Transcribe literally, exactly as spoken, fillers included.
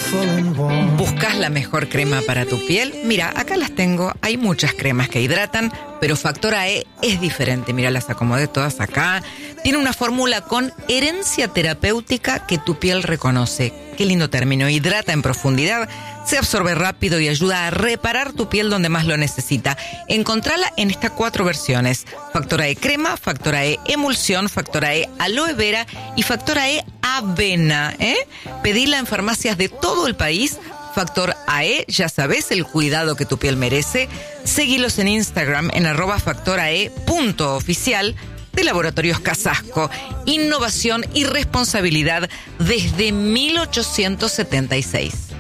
¿Buscas la mejor crema para tu piel? Mira, acá las tengo. Hay muchas cremas que hidratan, pero Factora E es diferente. Mira, las acomodé todas acá. Tiene una fórmula con herencia terapéutica que tu piel reconoce. Qué lindo término. Hidrata en profundidad, se absorbe rápido y ayuda a reparar tu piel donde más lo necesita. Encontrala en estas cuatro versiones: Factora E crema, Factora E emulsión, Factora E aloe vera y Factora E avena. ¿eh? Pedila en farmacias de todo el país. Factor A E, ya sabes, el cuidado que tu piel merece. Seguilos en Instagram en arroba factorae punto oficial. De Laboratorios Casasco, innovación y responsabilidad desde mil ochocientos setenta y seis.